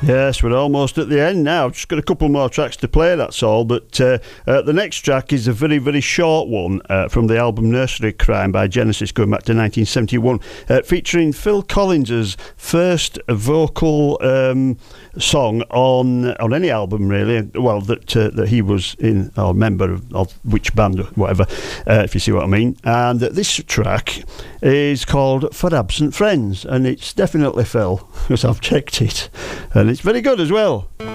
Yes, we're almost at the end now. Just got a couple more tracks to play, that's all. But the next track is a very, very short one from the album Nursery Crime by Genesis, going back to 1971, featuring Phil Collins' first vocal song on any album, really. Well, that he was in, or member of which band or whatever, if you see what I mean. And this track is called For Absent Friends, and it's definitely Phil, because I've checked it. And it's very good as well.